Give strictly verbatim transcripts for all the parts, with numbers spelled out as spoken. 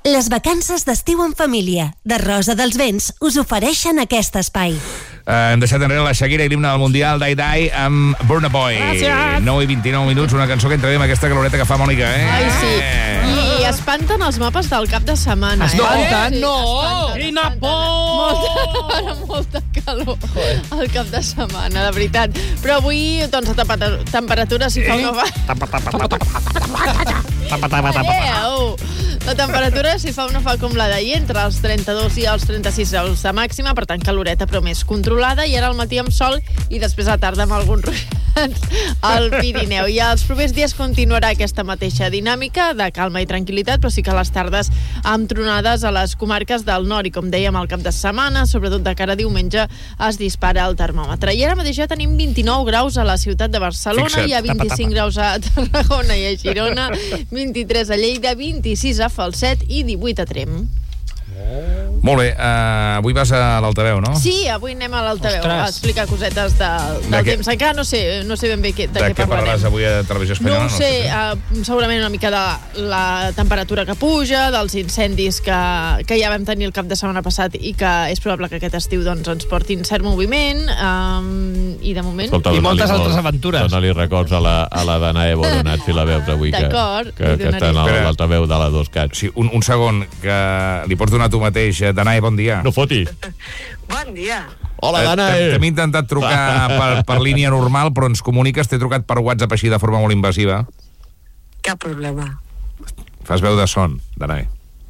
Les vacances d'estiu en família de Rosa dels Vents us ofereixen aquest espai. Uh, hem deixat enrere la Shakira i l'himne del Mundial Dai Dai amb Burna Boy. Gràcies. nou i vint-i-nou minuts, una cançó que entra bé amb aquesta caloreta que fa Mònica, eh? Ai, sí. I espanten els mapes del cap de setmana. Espanten? Eh? No! Quina por! Molta, molta calor al cap de setmana, de veritat. Però avui, doncs, a temper- temperatura si fa una... Adéu! La temperatura si fa una fa com la d'ahir, entre els trenta-dos i els trenta-sis graus de màxima, per tant caloreta però més controlada, i ara al matí amb sol i després a tarda amb alguns ruixats al Pirineu. I els propers dies continuarà aquesta mateixa dinàmica de calma i tranquil·litat, però sí que a les tardes amb tronades a les comarques del nord, i com dèiem al cap de setmana, sobretot de cara a diumenge, es dispara el termòmetre. I ara mateix ja tenim vint-i-nou graus a la ciutat de Barcelona, Fixa't. hi ha vint-i-cinc graus a Tarragona i a Girona, vint-i-tres a Lleida, vint-i-sis a Falset i divuit a Tremp. Molt bé, uh, avui vas a l'Altaveu, no? Sí, avui anem a l'Altaveu Ostres. a explicar cosetes de, del De què? temps. Encara no sé, no sé ben bé què, de, De què què parlarem. parlaràs avui a Televisió Espanyola? No ho sé, uh, segurament una mica de la temperatura que puja, dels incendis que, que ja vam tenir el cap de setmana passat i que és probable que aquest estiu doncs, ens portin cert moviment, um, i de moment... Escolta, I moltes dona-li altres molt- aventures. Dona-li records a la, a la Danae Boronat, si la veus avui, que, D'acord, que, li que està a donaré. l'altaveu de la Dos Cats. Sí, un, un segon, que li pots donar tu mateix. Danae, bon dia. No foti. Bon dia. Hola, Eh, Danae. t'hem- T'hem intentat trucar per, per línia normal, però ens comuniques, t'he trucat per WhatsApp així de forma molt invasiva. Cap problema. Fas veu de son, Danae.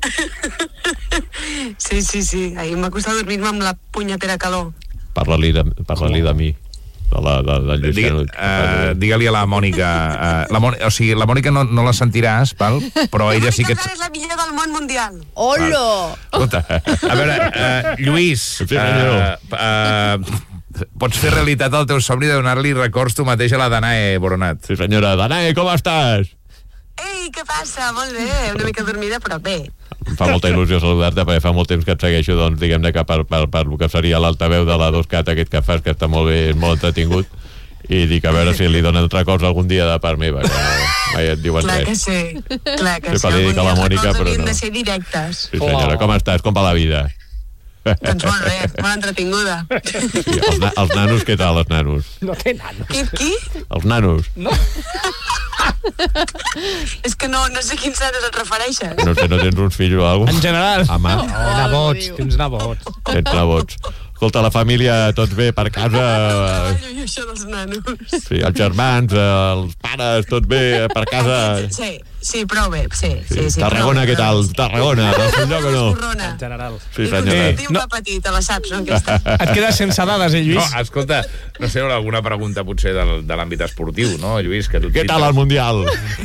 Sí, sí, sí. Ahir m'ha costat dormir-me amb la punyetera calor. Parla-li de, parla-li de mi. De la, de, de Lluís Digue, Canut. uh, Digue-li a la Mònica. Uh, la Mònica o sigui, la Mònica no, no la sentiràs, val? Però ella sí que... La Mònica és la millor del món mundial. Hola! Escolta, a veure, uh, Lluís, Sí, senyor. uh, uh, pots fer realitat el teu somni de donar-li records tu mateix a la Danae Boronat. Sí, senyora. Danae, com estàs? Ei, què passa? Molt bé. Una mica dormida, però bé. Em fa molta il·lusió saludar-te, perquè fa molt temps que et segueixo, doncs, diguem-ne, que per, per, per el que seria l'altaveu de la Dos Cat, aquest que fas, que està molt bé, és molt entretingut, i dic, a veure si li donen records algun dia de part meva, que no, mai et diuen Clar que res. sí. Clar que Sí, sí. per dir Algun que la dia els Mònica, records però haurien no. de ser directes. Sí, senyora, com estàs? Com va la vida? Doncs molt bé, molt entretinguda. Sí, els, na els nanos, què tal, els nanos? No té nanos. Qui, qui? Els nanos? És que no, no sé quins nanos et refereixes. No sé, no tens uns fills o alguna En cosa? general. Home, Oh, nebots, tens nebots. tens nebots. Escolta, la família, tots bé per casa? Ai, ui, això dels nanos. Sí, els germans, els pares, tot bé per casa? Sí, sí, prou bé. Sí, sí, sí, Tarragona, prou bé, què tal? prou bé. Tarragona, del seu lloc o no? Escorrona. En general. Sí, I senyora. tinc un no. no. petit, te la saps, no? Aquesta. Et quedes sense dades, eh, No, Lluís? escolta, no sé, alguna pregunta potser del, de l'àmbit esportiu, no, Lluís? Que tu Què tal el Mundial?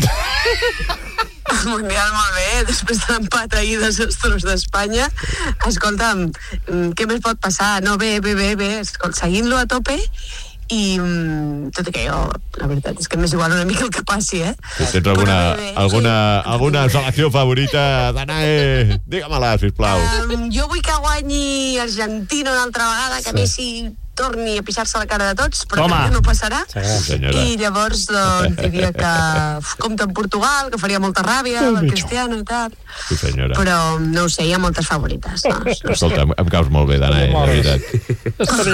El Mundial molt bé, després de l'empat ahir desastrós d'Espanya. Escolta'm, mm, què més pot passar? No, bé, bé, bé, bé. Escolta, seguint-lo a tope i mm, tot i que jo, la veritat és que m'és igual una mica el que passi, eh? Si tens alguna, Però bé, bé, alguna, sí. alguna selecció favorita, Danae, digue-me-la, sisplau. Um, jo vull que guanyi Argentina una altra vegada, que Messi torni a pixar-se la cara de tots, però Toma. crec que no passarà. Sí, senyora. I llavors, doncs, diria que uf, compta amb Portugal, que faria molta ràbia, el Cristiano i tal. Sí, senyora. Però, no ho sé, hi ha moltes favorites. No, no ho sé. Escolta, em, em caus molt bé, Danae, de veritat.